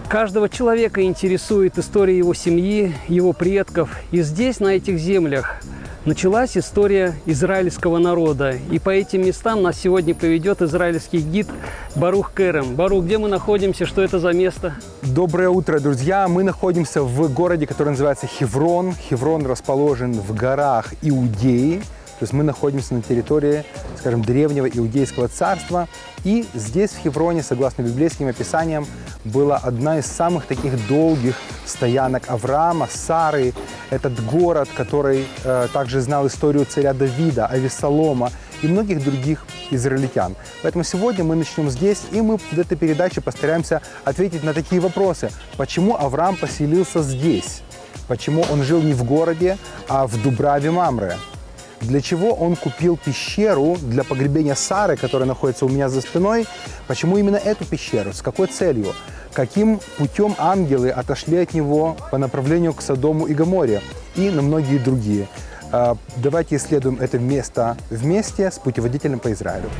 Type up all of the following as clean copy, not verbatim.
Каждого человека интересует история его семьи, его предков. И здесь, на этих землях, началась история израильского народа. И по этим местам нас сегодня поведет израильский гид Барух Керем. Барух, где мы находимся? Что это за место? Доброе утро, друзья! Мы находимся в городе, который называется Хеврон. Хеврон расположен в горах Иудеи. То есть мы находимся на территории, скажем, древнего Иудейского царства. И здесь, в Хевроне, согласно библейским описаниям, была одна из самых таких долгих стоянок Авраама, Сары. Этот город, который также знал историю царя Давида, Авессалома и многих других израильтян. Поэтому сегодня мы начнем здесь, и мы в этой передаче постараемся ответить на такие вопросы. Почему Авраам поселился здесь? Почему он жил не в городе, а в Дубраве Мамре? Для чего он купил пещеру для погребения Сары, которая находится у меня за спиной? Почему именно эту пещеру? С какой целью? Каким путем ангелы отошли от него по направлению к Содому и Гоморре? И на многие другие. Давайте исследуем это место вместе с путеводителем по Израилю.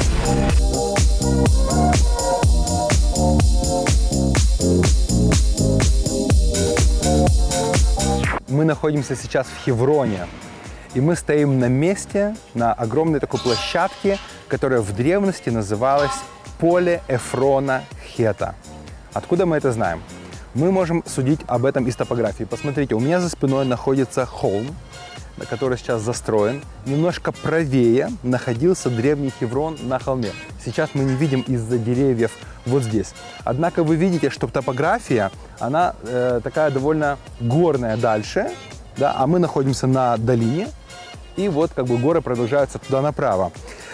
Мы находимся сейчас в Хевроне. И мы стоим на месте, на огромной такой площадке, которая в древности называлась поле Эфрона Хета. Откуда мы это знаем? Мы можем судить об этом из топографии. Посмотрите, у меня за спиной находится холм, который сейчас застроен. Немножко правее находился древний Хеврон на холме. Сейчас мы не видим из-за деревьев вот здесь. Однако вы видите, что топография, она такая довольно горная дальше, да, а мы находимся на долине. И вот как бы горы продолжаются туда направо.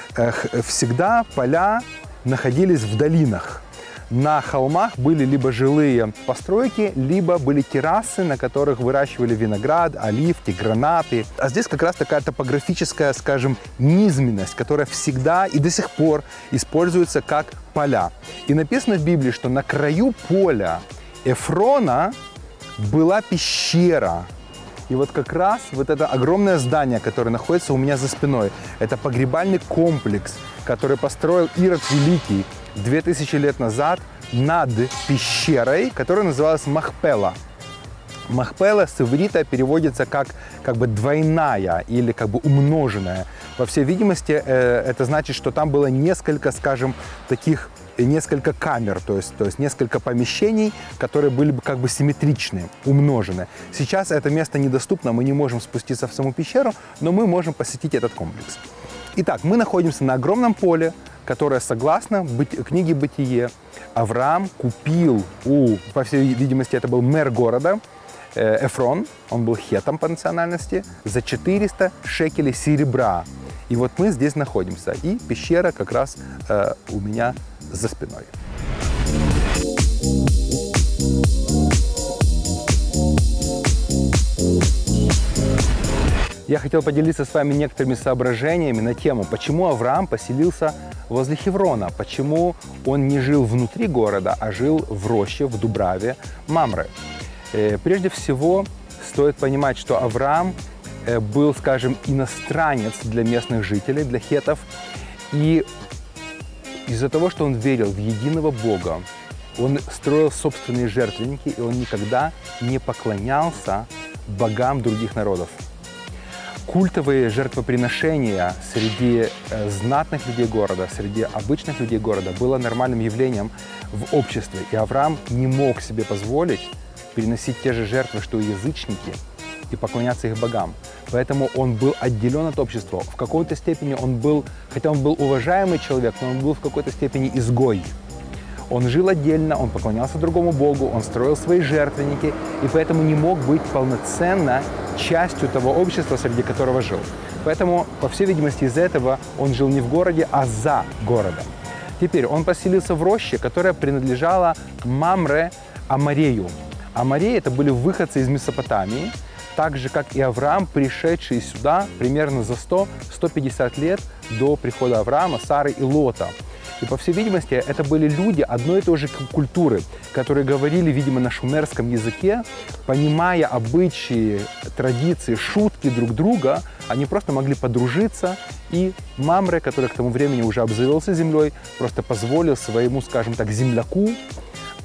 Всегда поля находились в долинах. На холмах были либо жилые постройки, либо были террасы, на которых выращивали виноград, оливки, гранаты. А здесь как раз такая топографическая, скажем, низменность, которая всегда и до сих пор используется как поля. И написано в Библии, что на краю поля Эфрона была пещера. И вот как раз вот это огромное здание, которое находится у меня за спиной, это погребальный комплекс, который построил Ирод Великий 2000 лет назад над пещерой, которая называлась Махпела. Махпела с иврита переводится как бы двойная или как бы умноженная. По всей видимости, это значит, что там было несколько, скажем, несколько камер, то есть несколько помещений, которые были бы как бы симметричны, умножены. Сейчас это место недоступно, мы не можем спуститься в саму пещеру, но мы можем посетить этот комплекс. Итак, мы находимся на огромном поле, которое, согласно книге «Бытие», Авраам купил по всей видимости, это был мэр города, Эфрон, он был хетом по национальности, за 400 шекелей серебра. И вот мы здесь находимся, и пещера как раз у меня за спиной. Я хотел поделиться с вами некоторыми соображениями на тему, почему Авраам поселился возле Хеврона, почему он не жил внутри города, а жил в роще, в Дубраве Мамре. Прежде всего, стоит понимать, что Авраам был, скажем, иностранец для местных жителей, для хетов, и из-за того, что он верил в единого Бога, он строил собственные жертвенники, и он никогда не поклонялся богам других народов. Культовые жертвоприношения среди знатных людей города, среди обычных людей города было нормальным явлением в обществе, и Авраам не мог себе позволить переносить те же жертвы, что и язычники, и поклоняться их богам. Поэтому он был отделен от общества. В какой-то степени он был, хотя он был уважаемый человек, но он был в какой-то степени изгой. Он жил отдельно, он поклонялся другому богу, он строил свои жертвенники, и поэтому не мог быть полноценно частью того общества, среди которого жил. Поэтому, по всей видимости, из-за этого он жил не в городе, а за городом. Теперь он поселился в роще, которая принадлежала Мамре Аморею. Амореи – это были выходцы из Месопотамии, так же, как и Авраам, пришедший сюда примерно за 100-150 лет до прихода Авраама, Сары и Лота. И, по всей видимости, это были люди одной и той же культуры, которые говорили, видимо, на шумерском языке, понимая обычаи, традиции, шутки друг друга, они просто могли подружиться, и Мамре, который к тому времени уже обзавелся землей, просто позволил своему, скажем так, земляку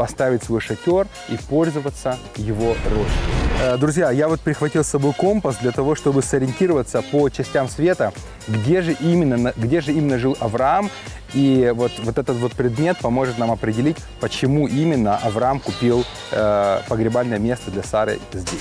поставить свой шатер и пользоваться его рощей. Друзья, я вот прихватил с собой компас для того, чтобы сориентироваться по частям света, где же именно жил Авраам. И вот этот вот предмет поможет нам определить, почему именно Авраам купил погребальное место для Сары здесь.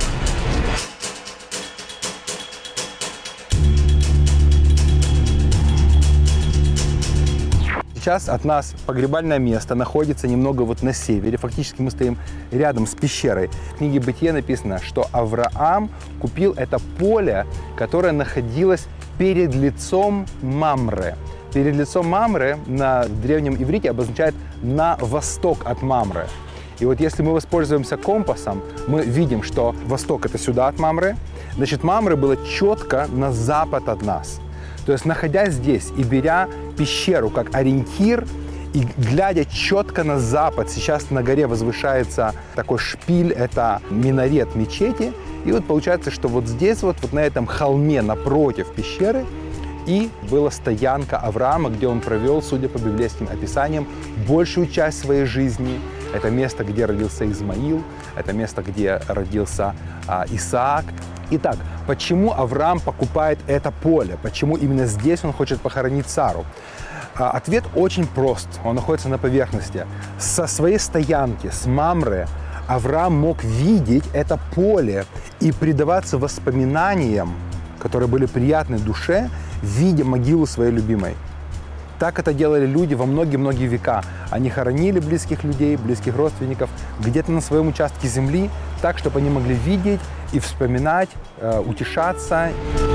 Сейчас от нас погребальное место находится немного вот на севере. Фактически мы стоим рядом с пещерой. В книге Бытие написано, что Авраам купил это поле, которое находилось перед лицом Мамре. Перед лицом Мамре на древнем иврите обозначает «на восток от Мамре». И вот если мы воспользуемся компасом, мы видим, что восток – это сюда от Мамры. Значит, Мамры было четко на запад от нас. То есть, находясь здесь и беря пещеру как ориентир, и глядя четко на запад, сейчас на горе возвышается такой шпиль, это минарет мечети. И вот получается, что вот здесь, вот на этом холме напротив пещеры, и была стоянка Авраама, где он провел, судя по библейским описаниям, большую часть своей жизни. Это место, где родился Измаил, это место, где родился Исаак. Итак, почему Авраам покупает это поле? Почему именно здесь он хочет похоронить Сару? Ответ очень прост, он находится на поверхности. Со своей стоянки, с Мамре, Авраам мог видеть это поле и предаваться воспоминаниям, которые были приятны душе, видя могилу своей любимой. Так это делали люди во многие-многие века. Они хоронили близких людей, близких родственников где-то на своем участке земли, так, чтобы они могли видеть и вспоминать, утешаться.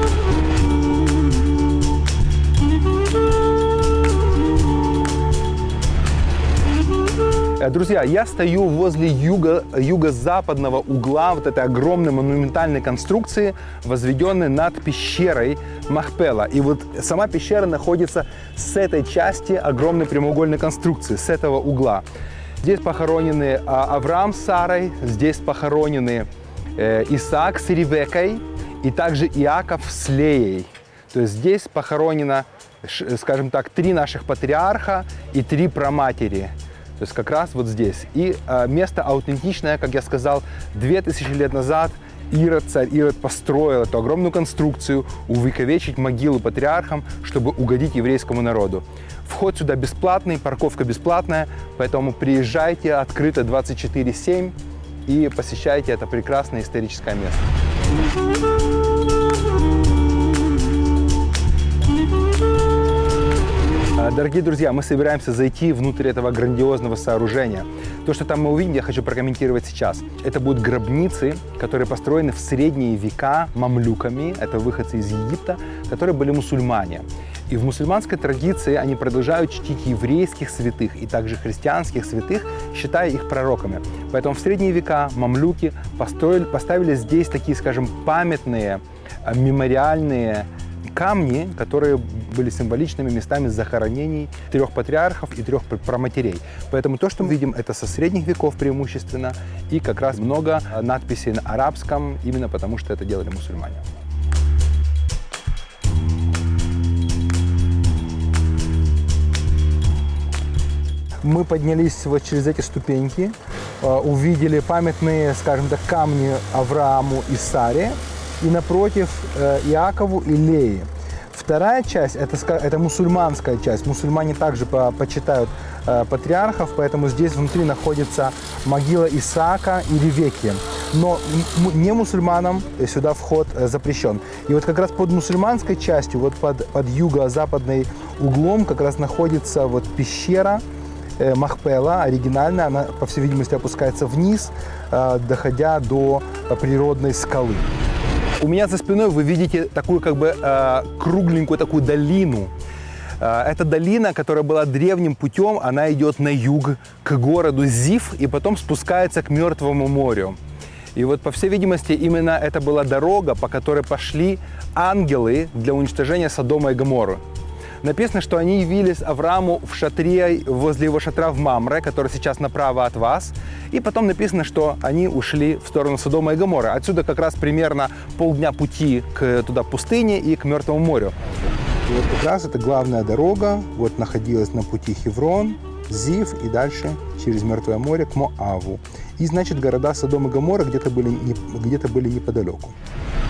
Друзья, я стою возле юго-западного угла вот этой огромной монументальной конструкции, возведенной над пещерой Махпела. И вот сама пещера находится с этой части огромной прямоугольной конструкции, с этого угла. Здесь похоронены Авраам с Сарой, здесь похоронены Исаак с Ревекой и также Иаков с Леей. То есть здесь похоронено, скажем так, 3 наших патриарха и 3 праматери. То есть как раз вот здесь. И место аутентичное, как я сказал, 2000 лет назад царь Ирод построил эту огромную конструкцию, увековечить могилу патриархам, чтобы угодить еврейскому народу. Вход сюда бесплатный, парковка бесплатная, поэтому приезжайте, открыто 24/7 и посещайте это прекрасное историческое место. Дорогие друзья, мы собираемся зайти внутрь этого грандиозного сооружения. То, что там мы увидим, я хочу прокомментировать сейчас. Это будут гробницы, которые построены в средние века мамлюками, это выходцы из Египта, которые были мусульмане. И в мусульманской традиции они продолжают чтить еврейских святых и также христианских святых, считая их пророками. Поэтому в средние века мамлюки поставили здесь такие, скажем, памятные, мемориальные камни, которые были символичными местами захоронений 3 патриархов и 3 праматерей. Поэтому то, что мы видим, это со средних веков преимущественно, и как раз много надписей на арабском, именно потому что это делали мусульмане. Мы поднялись вот через эти ступеньки, увидели памятные, скажем так, камни Аврааму и Саре, и напротив Иакову и Лее. Вторая часть это мусульманская часть. Мусульмане также почитают патриархов, поэтому здесь внутри находится могила Исаака и Ревекки. Но не мусульманам сюда вход запрещен. И вот как раз под мусульманской частью, вот под юго-западным углом как раз находится вот пещера Махпела, оригинальная. Она, по всей видимости, опускается вниз, доходя до природной скалы. У меня за спиной вы видите такую как бы кругленькую такую долину. Это долина, которая была древним путем, она идет на юг к городу Зив и потом спускается к Мертвому морю. И вот, по всей видимости, именно это была дорога, по которой пошли ангелы для уничтожения Содома и Гоморры. Написано, что они явились Аврааму в шатре, возле его шатра в Мамре, который сейчас направо от вас. И потом написано, что они ушли в сторону Содома и Гоморры. Отсюда как раз примерно полдня пути к туда пустыне и к Мертвому морю. И вот как раз эта главная дорога вот находилась на пути Хеврон. Зив и дальше через Мертвое море к Моаву. И, значит, города Содом и Гоморра где-то были неподалеку.